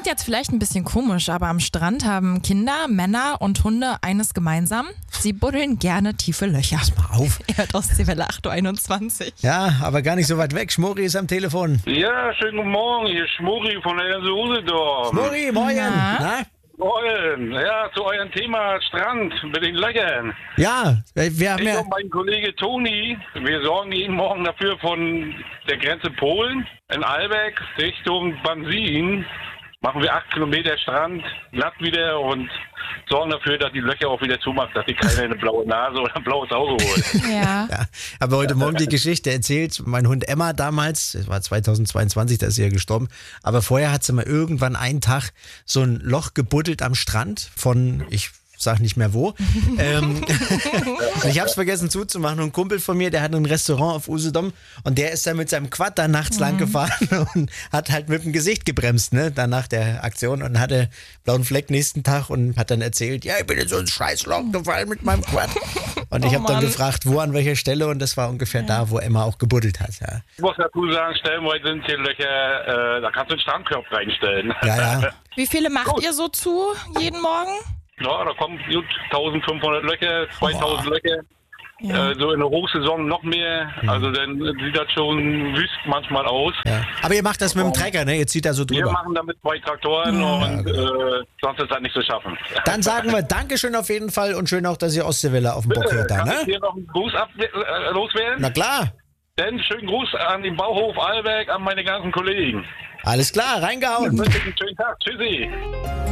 jetzt vielleicht ein bisschen komisch, aber am Strand haben Kinder, Männer und Hunde eines gemeinsam. Sie buddeln gerne tiefe Löcher. Pass mal auf. Ihr hört Ostseewelle 8.21 Uhr. Ja, aber gar nicht so weit weg. Schmori ist am Telefon. Ja, schönen guten Morgen, hier ist Schmuri von der Insel Usedorf. Schmori, moin. Na? Moin, ja, zu eurem Thema Strand mit den Löchern. Ja, wir haben Ich ja... und mein Kollege Toni, wir sorgen jeden Morgen dafür von der Grenze Polen in Albeck Richtung Bansin. Machen wir 8 Kilometer Strand, glatt wieder und sorgen dafür, dass die Löcher auch wieder zumacht, dass die keiner eine blaue Nase oder ein blaues Auge holt. Ja. Ja, aber heute Morgen die Geschichte erzählt. Mein Hund Emma damals, das war 2022, da ist sie ja gestorben, aber vorher hat sie mal irgendwann einen Tag so ein Loch gebuddelt am Strand von, ich sag nicht mehr wo. Und ich hab's vergessen zuzumachen. Und ein Kumpel von mir, der hat ein Restaurant auf Usedom und der ist dann mit seinem Quad da nachts lang gefahren und hat halt mit dem Gesicht gebremst, ne, dann nach der Aktion und hatte blauen Fleck nächsten Tag und hat dann erzählt, ja, ich bin in so ein Scheißloch gefallen mit meinem Quad. Und ich habe dann gefragt, wo, an welcher Stelle und das war ungefähr da, wo Emma auch gebuddelt hat. Ja, Ich muss dazu sagen, stellenweise sind hier Löcher, da kannst du einen Strandkorb reinstellen. ja. Wie viele macht ihr so zu jeden Morgen? Ja, da kommen gut 1500 Löcher, 2000 Löcher. Ja. So in der Hochsaison noch mehr. Also dann sieht das schon wüst manchmal aus. Ja. Aber ihr macht das mit dem Trecker, ne? Ihr zieht da so Wir drüber. machen damit 2 Traktoren und sonst ist das nicht zu schaffen. Dann sagen wir Dankeschön auf jeden Fall und schön auch, dass ihr Ostseewelle auf dem Bock hört da, Kann ich ne? hier noch einen Gruß loswerden? Na klar. Dann schönen Gruß an den Bauhof Alberg, an meine ganzen Kollegen. Alles klar, reingehauen. Ich wünsche euch einen schönen Tag. Tschüssi.